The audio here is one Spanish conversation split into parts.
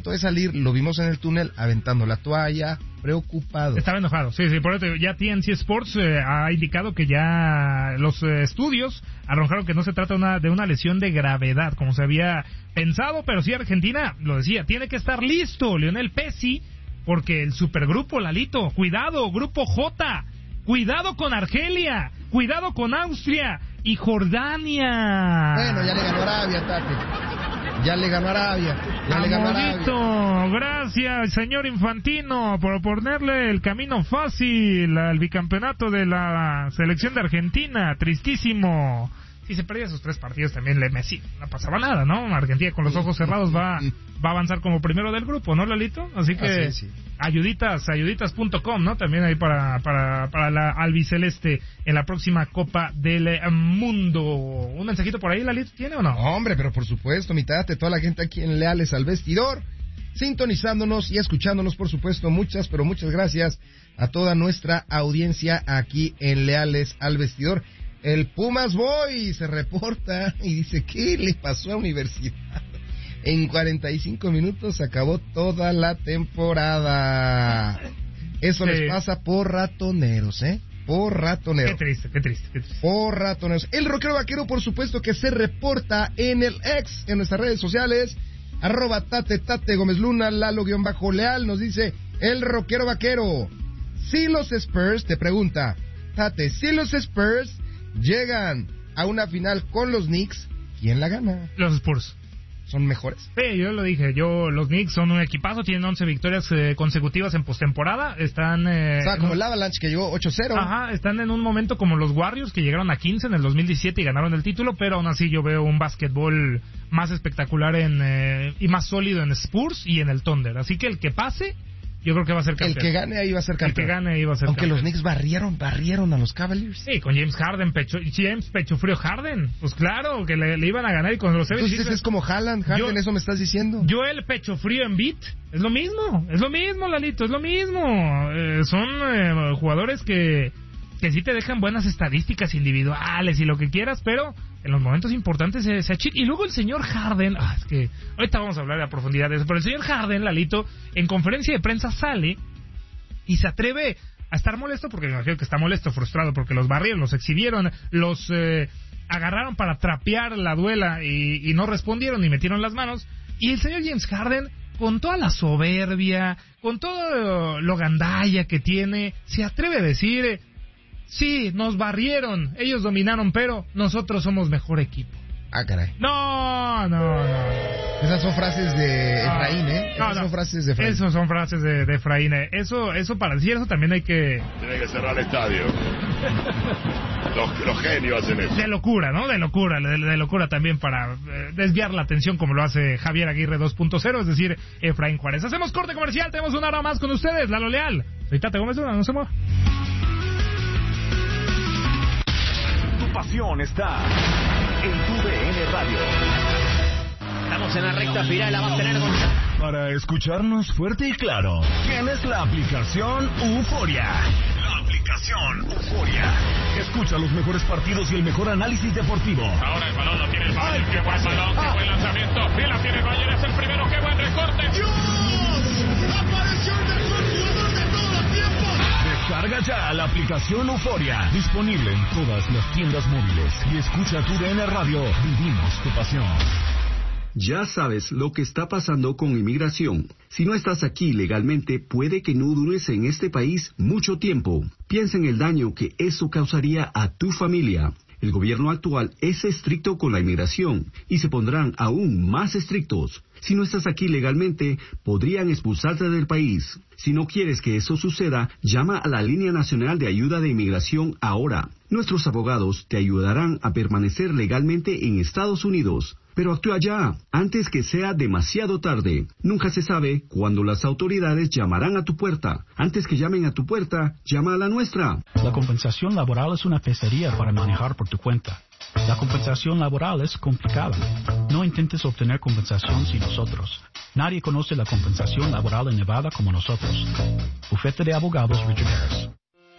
momento de salir, lo vimos en el túnel aventando la toalla, preocupado. Estaba enojado, sí, por eso ya TNC Sports ha indicado que ya los estudios arrojaron que no se trata de una lesión de gravedad, como se había pensado, pero sí Argentina, lo decía, tiene que estar listo, Lionel Messi, porque el supergrupo, Lalito, cuidado, grupo J, cuidado con Argelia, cuidado con Austria y Jordania. Bueno, ya le ganó Arabia, Tate. Ya le ganó Arabia. Gracias, señor Infantino, por ponerle el camino fácil al bicampeonato de la selección de Argentina. Tristísimo. Si se perdía esos 3 partidos también Messi no pasaba nada, ¿no? Argentina con los ojos cerrados va a avanzar como primero del grupo, ¿no, Lalito? Así que sí. ayuditas.com, ¿no? También ahí para la albiceleste en la próxima Copa del Mundo. ¿Un mensajito por ahí, Lalito, tiene o no? Hombre, pero por supuesto, mitad de toda la gente aquí en Leales al Vestidor, sintonizándonos y escuchándonos, por supuesto, muchas gracias a toda nuestra audiencia aquí en Leales al Vestidor. El Pumas Boy se reporta y dice, ¿qué le pasó a Universidad? En 45 minutos se acabó toda la temporada. Eso les pasa por ratoneros, Por ratoneros. Qué triste. Por ratoneros. El rockero vaquero, por supuesto, que se reporta en el X, en nuestras redes sociales, @Tate Gómez Luna, Lalo_Leal, nos dice, el rockero vaquero, si los Spurs, te pregunta, Tate, si los Spurs llegan a una final con los Knicks, ¿quién la gana? Los Spurs. ¿Son mejores? Sí, yo lo dije. Los Knicks son un equipazo, tienen 11 victorias consecutivas en postemporada. Están... o sea, como el Avalanche que llegó 8-0. Ajá, están en un momento como los Warriors que llegaron a 15 en el 2017 y ganaron el título, pero aún así yo veo un básquetbol más espectacular y más sólido en Spurs y en el Thunder. Así que el que pase, yo creo que va a ser campeón. El que gane ahí va a ser campeón. Aunque los Knicks barrieron a los Cavaliers. Sí, con James Pecho Frío Harden. Pues claro, que le iban a ganar y con los Entonces es como Haaland, eso me estás diciendo. Yo el Pecho Frío en beat, es lo mismo, Lalito, es lo mismo. Son jugadores que sí te dejan buenas estadísticas individuales y lo que quieras, pero en los momentos importantes se achica. Y luego el señor Harden, es que ahorita vamos a hablar a profundidad de eso, pero el señor Harden, Lalito, en conferencia de prensa sale y se atreve a estar molesto, porque me imagino que está molesto, frustrado, porque los barrieron, los exhibieron, los agarraron para trapear la duela y no respondieron ni metieron las manos. Y el señor James Harden, con toda la soberbia, con todo lo gandalla que tiene, se atreve a decir... Sí, nos barrieron, ellos dominaron, pero nosotros somos mejor equipo. Caray. No. Esas son frases de Efraín, Son frases de Efraín. Esas son frases de Efraín. Eso para decir eso también hay que... Tiene que cerrar el estadio. Los genios hacen eso. De locura, ¿no? De locura también para desviar la atención como lo hace Javier Aguirre 2.0, es decir, Efraín Juárez. Hacemos corte comercial, tenemos una hora más con ustedes, Lalo Leal. Soy Tate Gómez Luna, no se mueva. Pasión está en tu DN Radio. Estamos en la recta final, la va a tener con... Para escucharnos fuerte y claro, tienes la aplicación Euforia. La aplicación Euforia. Escucha los mejores partidos y el mejor análisis deportivo. Ahora el balón lo tiene el Bayern. Qué buen balón, qué buen lanzamiento. Y la tiene el Bayern, es el primero, qué buen recorte. ¡Dios! ¡Apareció el mejor jugador de todos los tiempos! Descarga ya la aplicación Euforia. Disponible en todas las tiendas móviles. Y escucha tu DN Radio. Vivimos tu pasión. Ya sabes lo que está pasando con inmigración. Si no estás aquí legalmente, puede que no dures en este país mucho tiempo. Piensa en el daño que eso causaría a tu familia. El gobierno actual es estricto con la inmigración y se pondrán aún más estrictos. Si no estás aquí legalmente, podrían expulsarte del país. Si no quieres que eso suceda, llama a la Línea Nacional de Ayuda de Inmigración ahora. Nuestros abogados te ayudarán a permanecer legalmente en Estados Unidos. Pero actúa ya, antes que sea demasiado tarde. Nunca se sabe cuándo las autoridades llamarán a tu puerta. Antes que llamen a tu puerta, llama a la nuestra. La compensación laboral es una pesadilla para manejar por tu cuenta. La compensación laboral es complicada. No intentes obtener compensación sin nosotros. Nadie conoce la compensación laboral en Nevada como nosotros. Bufete de Abogados Richard Harris.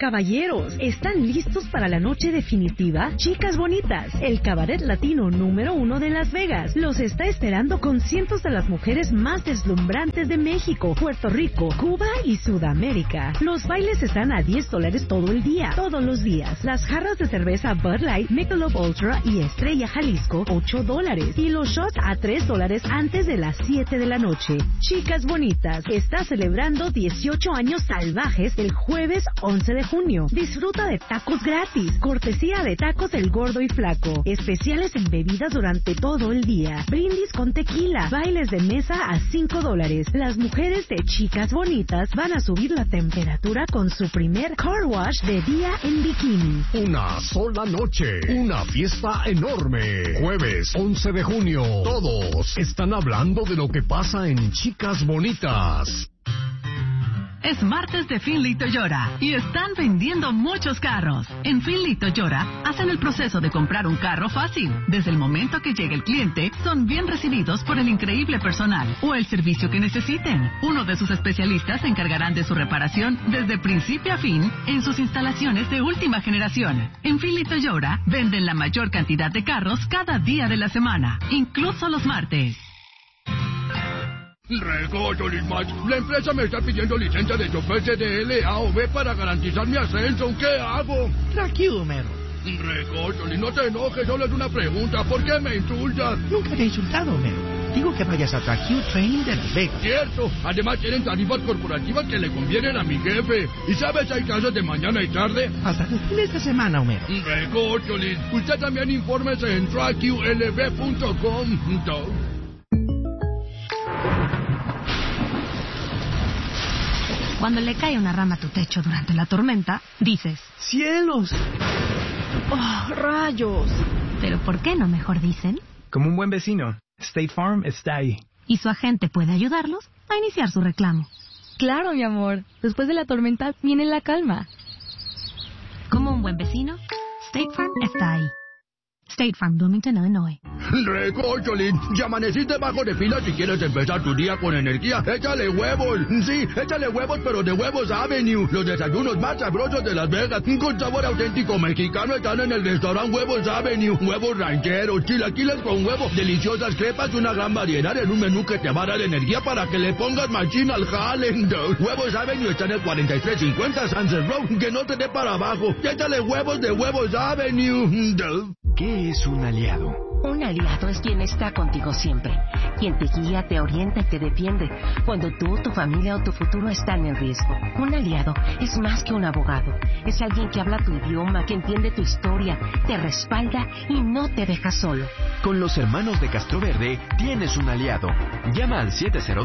Caballeros, ¿están listos para la noche definitiva? Chicas Bonitas, el cabaret latino número 1 de Las Vegas, los está esperando con cientos de las mujeres más deslumbrantes de México, Puerto Rico, Cuba y Sudamérica. Los bailes están a $10 todo el día, todos los días. Las jarras de cerveza Bud Light, Michelob Ultra y Estrella Jalisco, $8. Y los shots a $3 antes de las 7 de la noche. Chicas Bonitas está celebrando 18 años salvajes el jueves 11 de junio. Disfruta de tacos gratis, cortesía de Tacos El Gordo y Flaco, especiales en bebidas durante todo el día, brindis con tequila, bailes de mesa a $5. Las mujeres de Chicas Bonitas van a subir la temperatura con su primer car wash de día en bikini. Una sola noche, una fiesta enorme. Jueves 11 de junio, todos están hablando de lo que pasa en Chicas Bonitas. Es martes de Finley Toyota y están vendiendo muchos carros. En Finley Toyota hacen el proceso de comprar un carro fácil. Desde el momento que llega el cliente, son bien recibidos por el increíble personal o el servicio que necesiten. Uno de sus especialistas se encargarán de su reparación desde principio a fin en sus instalaciones de última generación. En Finley Toyota venden la mayor cantidad de carros cada día de la semana, incluso los martes. Recocho, Lismach. La empresa me está pidiendo licencia de chofer CDL A o B para garantizar mi ascenso. ¿Qué hago? Tranquilo, Homero. Recocho, no te enojes, solo es una pregunta. ¿Por qué me insultas? Nunca te he insultado, Homero. Digo que vayas a Tracue Training de Las Vegas. Cierto. Además tienen tarifas corporativas que le convienen a mi jefe. ¿Y sabes, hay clases de mañana y tarde? Hasta los fines de semana, Homero. Recocho, Liz. Usted también infórmese en TracueLV.com. Cuando le cae una rama a tu techo durante la tormenta, dices... ¡Cielos! ¡Oh, rayos! ¿Pero por qué no mejor dicen? Como un buen vecino, State Farm está ahí. Y su agente puede ayudarlos a iniciar su reclamo. Claro, mi amor. Después de la tormenta viene la calma. Como un buen vecino, State Farm está ahí. State Farm, Bloomington, Illinois. Recócholín, ya amaneciste bajo de fila si quieres empezar tu día con energía. ¡Échale huevos! Sí, échale huevos, pero de Huevos Avenue. Los desayunos más sabrosos de Las Vegas, con sabor auténtico mexicano, están en el restaurante Huevos Avenue. Huevos rancheros, chilaquiles con huevo, deliciosas crepas y una gran variedad en un menú que te va a dar energía para que le pongas machina al jale. Huevos Avenue está en el 4350 Sunset Road, que no te dé para abajo. Échale huevos de Huevos Avenue. ¿Qué es un aliado? Un aliado es quien está contigo siempre, quien te guía, te orienta y te defiende cuando tú, tu familia o tu futuro están en riesgo. Un aliado es más que un abogado, es alguien que habla tu idioma, que entiende tu historia, te respalda y no te deja solo. Con los hermanos de Castroverde tienes un aliado. Llama al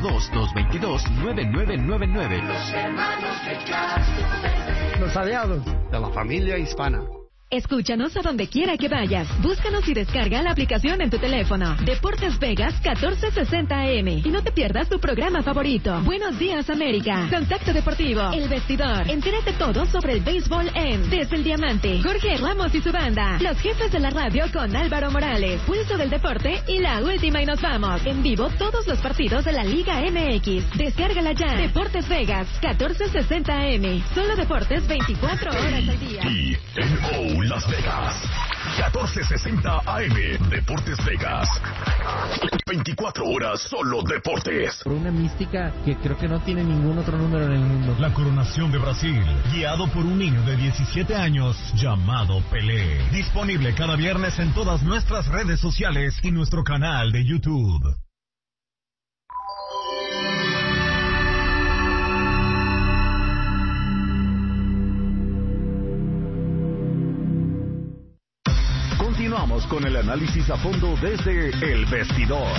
702-222-9999. Los hermanos de Castroverde. Los aliados de la familia hispana. Escúchanos a donde quiera que vayas. Búscanos y descarga la aplicación en tu teléfono. Deportes Vegas 1460 AM. Y no te pierdas tu programa favorito. Buenos Días América. Contacto Deportivo. El Vestidor. Entérate todo sobre el béisbol en Desde el Diamante. Jorge Ramos y su banda. Los jefes de la radio con Álvaro Morales. Pulso del Deporte y la última y nos vamos. En vivo todos los partidos de la Liga MX. Descárgala ya. Deportes Vegas 1460 AM. Solo deportes 24 horas al día. Las Vegas, 1460 AM, Deportes Vegas, 24 horas solo deportes. Por una mística que creo que no tiene ningún otro número en el mundo. La coronación de Brasil, guiado por un niño de 17 años llamado Pelé. Disponible cada viernes en todas nuestras redes sociales y nuestro canal de YouTube. Continuamos con el análisis a fondo desde El Vestidor.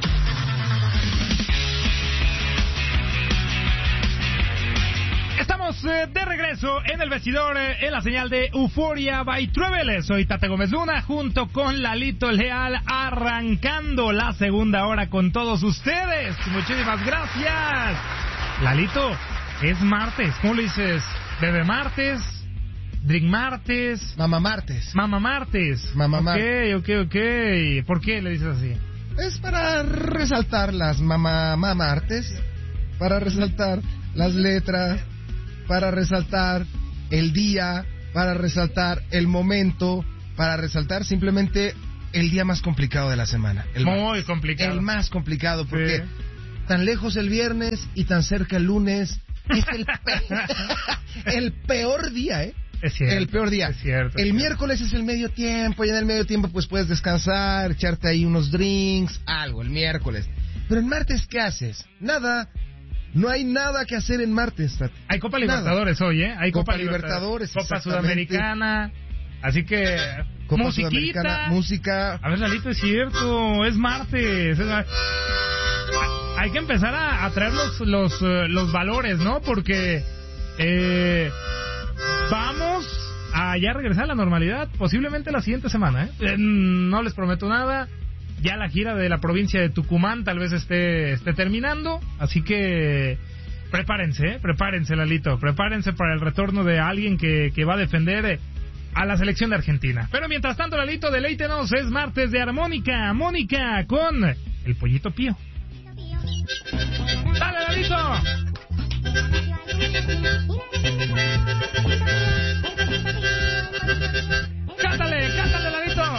Estamos de regreso en El Vestidor, en la señal de Euforia by Travel. Soy Tate Gómez Luna, junto con Lalito Leal, arrancando la segunda hora con todos ustedes. Muchísimas gracias. Lalito, es martes, ¿cómo le dices? ¿Bebé martes? Drink martes. Mamá martes. Mamá martes. Mamá martes. Ok. ¿Por qué le dices así? Es para resaltar las mamá martes, para resaltar las letras, para resaltar el día, para resaltar el momento, para resaltar simplemente el día más complicado de la semana. Muy complicado. El más complicado, porque tan lejos el viernes y tan cerca el lunes. Es el peor día, ¿eh? Es cierto. El peor día. Es cierto. El miércoles es el medio tiempo, y en el medio tiempo pues puedes descansar, echarte ahí unos drinks, algo, el miércoles. Pero el martes, ¿qué haces? Nada. No hay nada que hacer en martes, Tati. Hay Copa Libertadores hoy, ¿eh? Hay Copa Libertadores, Copa Sudamericana. Así que Copa musiquita, música. A ver, Lalito, es cierto, es martes. Hay que empezar a traer los valores, ¿no? Porque vamos a ya regresar a la normalidad, posiblemente la siguiente semana, ¿eh? No les prometo nada. Ya la gira de la provincia de Tucumán tal vez esté terminando, así que prepárense, Lalito, prepárense para el retorno de alguien que va a defender a la selección de Argentina. Pero mientras tanto, Lalito, deleítenos, es martes de armónica, Mónica con el Pollito Pío.